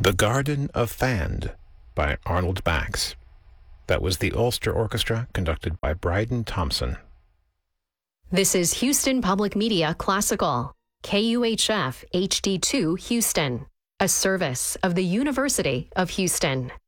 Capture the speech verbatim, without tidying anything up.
The Garden of Fand by Arnold Bax. That was the Ulster Orchestra, conducted by Bryden Thompson. This is Houston Public Media Classical, K U H F H D two Houston, a service of the University of Houston.